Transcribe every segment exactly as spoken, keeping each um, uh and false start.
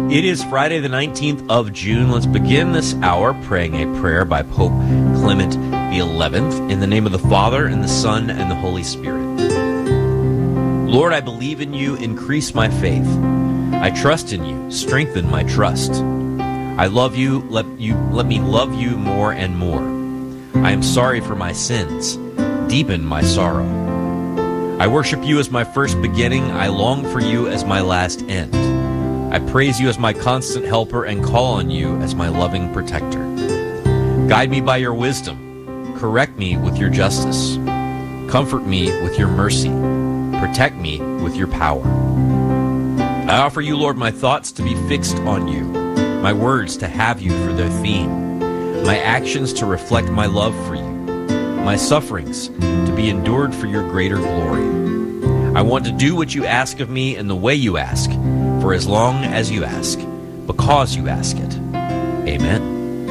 It is Friday the nineteenth of June. Let's begin this hour praying a prayer by Pope Clement the eleventh. In the name of the Father, and the Son, and the Holy Spirit. Lord, I believe in you. Increase my faith. I trust in you. Strengthen my trust. I love you. Let you let me love you more and more. I am sorry for my sins. Deepen my sorrow. I worship you as my first beginning. I long for you as my last end. I praise you as my constant helper and call on you as my loving protector. Guide me by your wisdom. Correct me with your justice. Comfort me with your mercy. Protect me with your power. I offer you, Lord, my thoughts to be fixed on you, my words to have you for their theme, my actions to reflect my love for you, my sufferings to be endured for your greater glory. I want to do what you ask of me in the way you ask, for as long as you ask, because you ask it. Amen.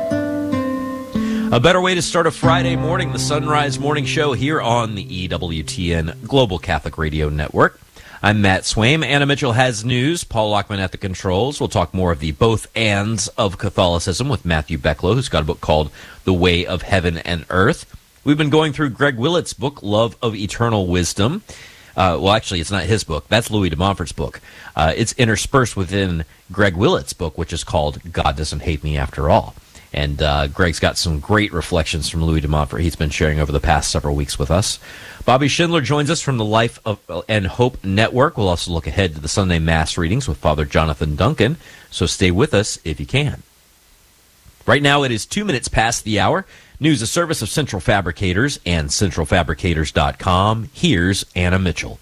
A better way to start a Friday morning, the Sunrise Morning Show here on the E W T N Global Catholic Radio Network. I'm Matt Swaim. Anna Mitchell has news. Paul Lockman at the controls. We'll talk more of the both ands of Catholicism with Matthew Becklow, who's got a book called The Way of Heaven and Earth. We've been going through Greg Willett's book, Love of Eternal Wisdom. Uh, well, actually, it's not his book. That's Louis de Montfort's book. Uh, it's interspersed within Greg Willett's book, which is called God Doesn't Hate Me After All. And uh, Greg's got some great reflections from Louis de Montfort he's been sharing over the past several weeks with us. Bobby Schindler joins us from the Life of and Hope Network. We'll also look ahead to the Sunday Mass readings with Father Jonathan Duncan, so stay with us if you can. Right now it is two minutes past the hour. News, a service of Central Fabricators and central fabricators dot com. Here's Anna Mitchell.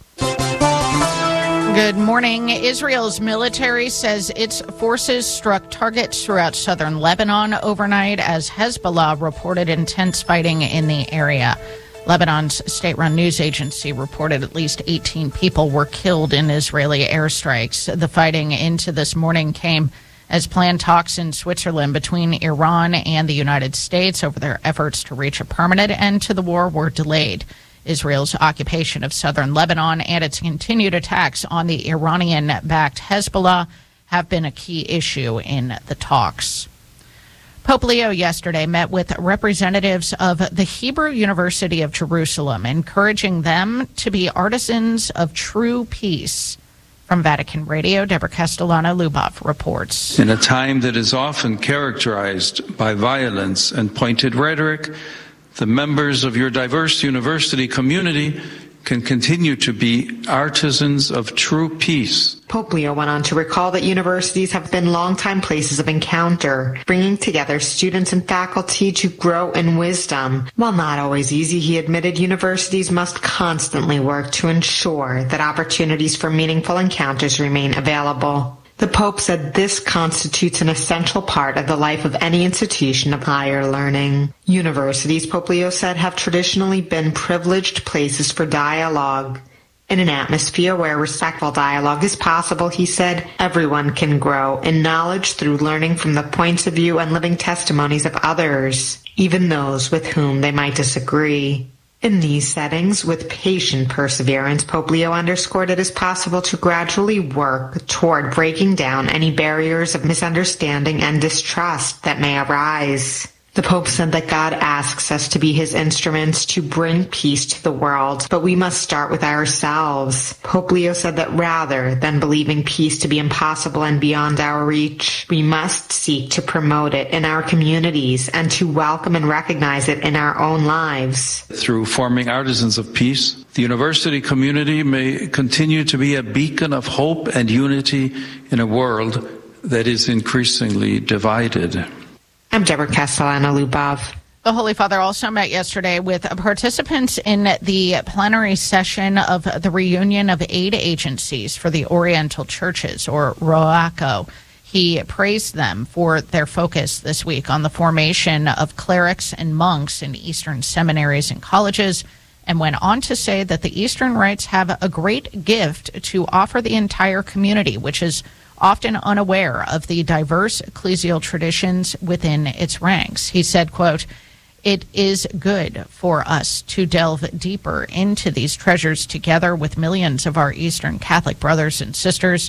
Good morning. Israel's military says its forces struck targets throughout southern Lebanon overnight as Hezbollah reported intense fighting in the area. Lebanon's state-run news agency reported at least eighteen people were killed in Israeli airstrikes. The fighting into this morning came as planned talks in Switzerland between Iran and the United States over their efforts to reach a permanent end to the war were delayed. Israel's occupation of southern Lebanon and its continued attacks on the Iranian-backed Hezbollah have been a key issue in the talks. Pope Leo yesterday met with representatives of the Hebrew University of Jerusalem, encouraging them to be artisans of true peace. From Vatican Radio, Deborah Castellano-Lubov reports. In a time that is often characterized by violence and pointed rhetoric, the members of your diverse university community can continue to be artisans of true peace. Pope Leo went on to recall that universities have been longtime places of encounter, bringing together students and faculty to grow in wisdom. While not always easy, he admitted universities must constantly work to ensure that opportunities for meaningful encounters remain available. The Pope said this constitutes an essential part of the life of any institution of higher learning. Universities, Pope Leo said, have traditionally been privileged places for dialogue. In an atmosphere where respectful dialogue is possible, he said, everyone can grow in knowledge through learning from the points of view and living testimonies of others, even those with whom they might disagree. In these settings, with patient perseverance, Pope Leo underscored it is possible to gradually work toward breaking down any barriers of misunderstanding and distrust that may arise. The Pope said that God asks us to be his instruments to bring peace to the world, but we must start with ourselves. Pope Leo said that rather than believing peace to be impossible and beyond our reach, we must seek to promote it in our communities and to welcome and recognize it in our own lives. Through forming artisans of peace, the university community may continue to be a beacon of hope and unity in a world that is increasingly divided. I'm Deborah Castellano-Lubov. The Holy Father also met yesterday with participants in the plenary session of the reunion of aid agencies for the Oriental Churches, or ROACO. He praised them for their focus this week on the formation of clerics and monks in Eastern seminaries and colleges, and went on to say that the Eastern Rites have a great gift to offer the entire community, which is often unaware of the diverse ecclesial traditions within its ranks. He said, quote, "It is good for us to delve deeper into these treasures together with millions of our Eastern Catholic brothers and sisters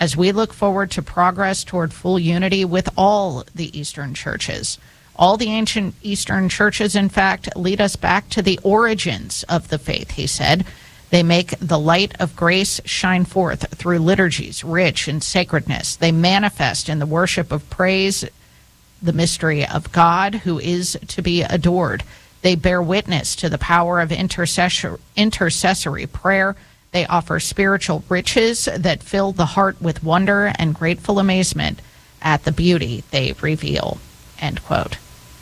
as we look forward to progress toward full unity with all the Eastern churches. All the ancient Eastern churches, in fact, lead us back to the origins of the faith, he said. They make the light of grace shine forth through liturgies rich in sacredness. They manifest in the worship of praise, the mystery of God who is to be adored. They bear witness to the power of intercessor- intercessory prayer. They offer spiritual riches that fill the heart with wonder and grateful amazement at the beauty they reveal. End quote.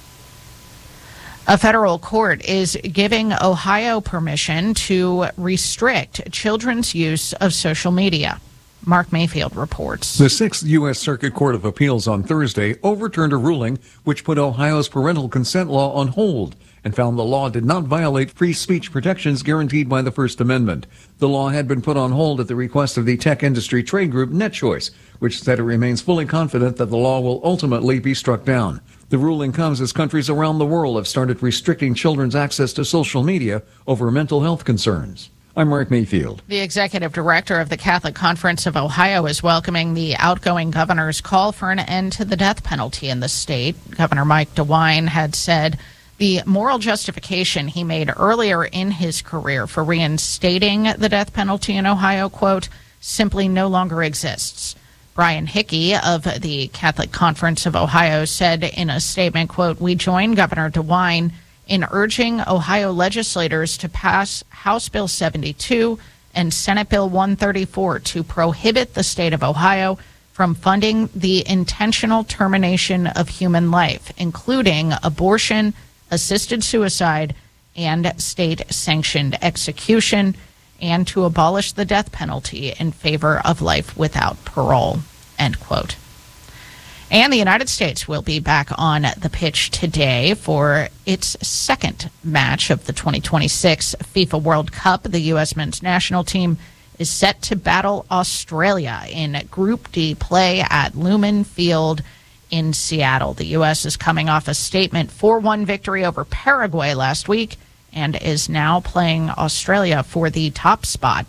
A federal court is giving Ohio permission to restrict children's use of social media. Mark Mayfield reports. The Sixth U S. Circuit Court of Appeals on Thursday overturned a ruling which put Ohio's parental consent law on hold and found the law did not violate free speech protections guaranteed by the First Amendment. The law had been put on hold at the request of the tech industry trade group NetChoice, which said it remains fully confident that the law will ultimately be struck down. The ruling comes as countries around the world have started restricting children's access to social media over mental health concerns. I'm Mark Mayfield. The executive director of the Catholic Conference of Ohio is welcoming the outgoing governor's call for an end to the death penalty in the state. Governor Mike DeWine had said the moral justification he made earlier in his career for reinstating the death penalty in Ohio, quote, simply no longer exists. Brian Hickey of the Catholic Conference of Ohio said in a statement, quote, we join Governor DeWine in urging Ohio legislators to pass House Bill seventy-two and Senate Bill one thirty-four to prohibit the state of Ohio from funding the intentional termination of human life, including abortion, assisted suicide, and state-sanctioned execution, and to abolish the death penalty in favor of life without parole, end quote. And the United States will be back on the pitch today for its second match of the twenty twenty-six FIFA World Cup. The U S men's national team is set to battle Australia in Group D play at Lumen Field in Seattle. The U S is coming off a statement four one victory over Paraguay last week and is now playing Australia for the top spot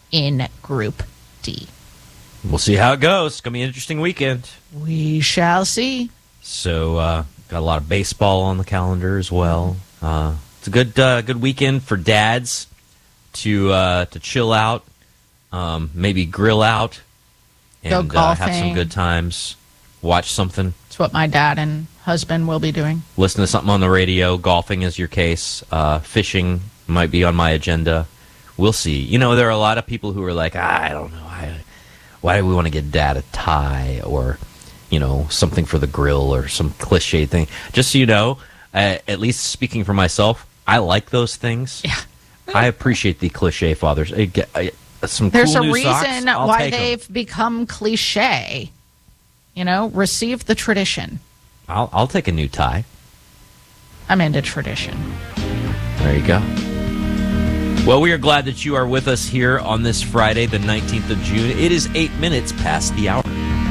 in Group D. We'll see how it goes. It's going to be an interesting weekend. We shall see. So, uh, got a lot of baseball on the calendar as well. Uh, it's a good uh, good weekend for dads to uh, to chill out, um, maybe grill out, and Go uh, have some golfing. good times. Watch something. It's what my dad and husband will be doing. Listen to something on the radio. Golfing is your case. Uh, fishing might be on my agenda. We'll see. You know, there are a lot of people who are like, ah, I don't know. I, why do we want to get dad a tie or, you know, something for the grill or some cliche thing? Just so you know, uh, at least speaking for myself, I like those things. Yeah. I appreciate the cliche fathers. I get, I, some There's cool a new reason socks, I'll why take 'em. they've become cliche. You know, receive the tradition. I'll, I'll take a new tie. I'm into tradition. There you go. Well, we are glad that you are with us here on this Friday, the nineteenth of June. It is eight minutes past the hour.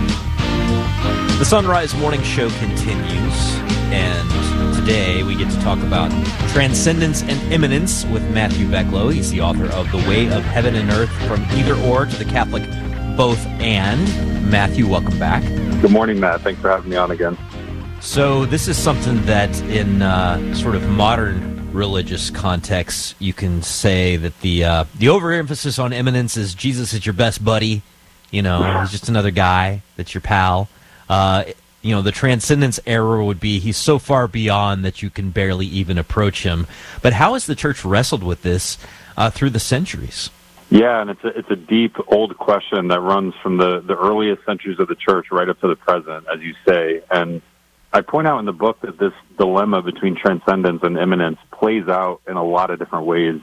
The Sunrise Morning Show continues, and today we get to talk about transcendence and immanence with Matthew Becklow. He's the author of The Way of Heaven and Earth, From Either Or to the Catholic Both And. Matthew, welcome back. Good morning, Matt. Thanks for having me on again. So this is something that in uh, sort of modern religious contexts, you can say that the uh, the overemphasis on immanence is Jesus is your best buddy. You know, he's just another guy that's your pal. Uh, you know, the transcendence error would be he's so far beyond that you can barely even approach him. But how has the church wrestled with this uh, through the centuries? Yeah, and it's a, it's a deep, old question that runs from the, the earliest centuries of the church right up to the present, as you say. And I point out in the book that this dilemma between transcendence and immanence plays out in a lot of different ways